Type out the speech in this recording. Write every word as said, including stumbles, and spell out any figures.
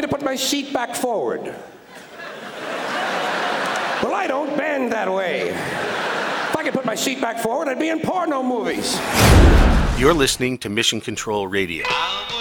me to put my seat back forward. Well, I don't bend that way. If I could put my seat back forward, I'd be in porno movies. You're listening to Mission Control Radio.